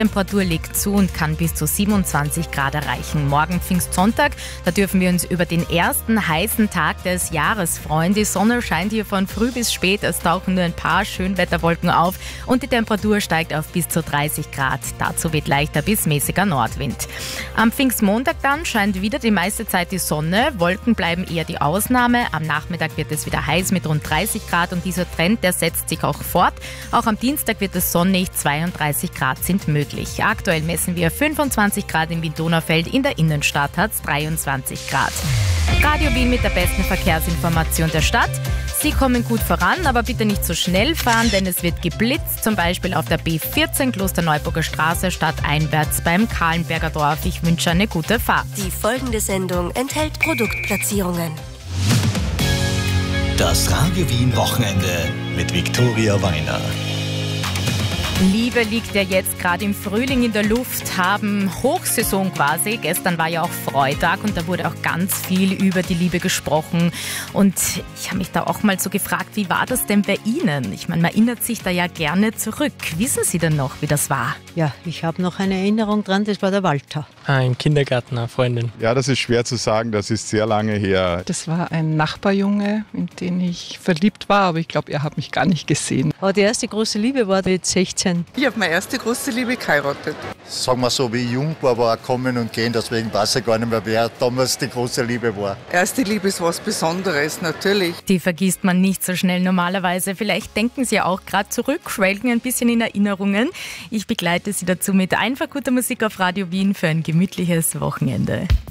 Die Temperatur legt zu und kann bis zu 27 Grad erreichen. Morgen Pfingstsonntag, da dürfen wir uns über den ersten heißen Tag des Jahres freuen. Die Sonne scheint hier von früh bis spät, es tauchen nur ein paar Schönwetterwolken auf und die Temperatur steigt auf bis zu 30 Grad. Dazu weht leichter bis mäßiger Nordwind. Am Pfingstmontag dann scheint wieder die meiste Zeit die Sonne. Wolken bleiben eher die Ausnahme. Am Nachmittag wird es wieder heiß mit rund 30 Grad und dieser Trend, der setzt sich auch fort. Auch am Dienstag wird es sonnig, 32 Grad sind möglich. Aktuell messen wir 25 Grad im Wien-Donaufeld, in der Innenstadt hat es 23 Grad. Radio Wien mit der besten Verkehrsinformation der Stadt. Sie kommen gut voran, aber bitte nicht zu schnell fahren, denn es wird geblitzt, zum Beispiel auf der B14 Klosterneuburger Straße stadteinwärts beim Kahlenberger Dorf. Ich wünsche eine gute Fahrt. Die folgende Sendung enthält Produktplatzierungen. Das Radio Wien Wochenende mit Viktoria Weiner. Liebe liegt ja jetzt gerade im Frühling in der Luft, haben Hochsaison quasi. Gestern war ja auch Freitag und da wurde auch ganz viel über die Liebe gesprochen. Und ich habe mich da auch mal so gefragt, wie war das denn bei Ihnen? Ich meine, man erinnert sich da ja gerne zurück. Wissen Sie denn noch, wie das war? Ja, ich habe noch eine Erinnerung dran, das war der Walter. Im Kindergarten eine Freundin. Ja, das ist schwer zu sagen, das ist sehr lange her. Das war ein Nachbarjunge, in den ich verliebt war, aber ich glaube, er hat mich gar nicht gesehen. Aber die erste große Liebe war mit 16. Ich habe meine erste große Liebe geheiratet. Sagen wir so, wie ich jung war Kommen und Gehen, deswegen weiß ich gar nicht mehr, wer damals die große Liebe war. Erste Liebe ist was Besonderes, natürlich. Die vergisst man nicht so schnell normalerweise. Vielleicht denken Sie auch gerade zurück, schwelgen ein bisschen in Erinnerungen. Ich begleite Sie dazu mit einfach guter Musik auf Radio Wien für ein gemütliches Wochenende.